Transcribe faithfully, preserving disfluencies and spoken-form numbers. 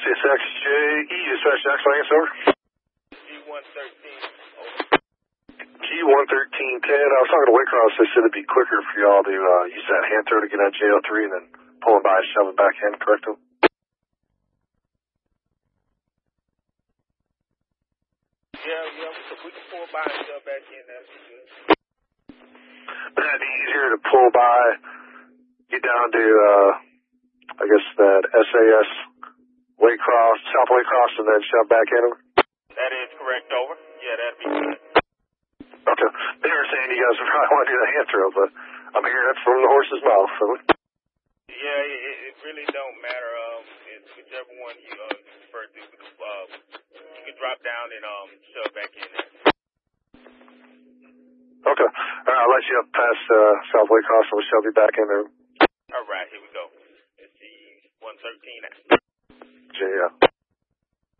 C S X J E, dispatch Jackson Lance, over. G one thirteen, over. G one thirteen ten, I was talking to Waycross, they said it'd be quicker for y'all to uh, use that hand throw to get out J L three and then pull him by and shove him back in, correct him? Yeah, yeah, we can, we can pull by and shove back in, that'd be good. But that'd be easier to pull by, get down to, uh, I guess that S A S Waycross, South Waycross, and then shove back in him? That is correct, over. Yeah, that'd be good. Okay. They were saying you guys would probably want to do the hand throw, but I'm hearing it from the horse's mouth, so. Yeah, it, it really don't matter. Um, it's whichever one you uh, prefer to. Uh, you can drop down and um shove back in there. Okay. All right, I'll let you up past uh, South Waycross, and we'll shove you back in there. All right, here we go. Let's see, one thirteen. J, yeah.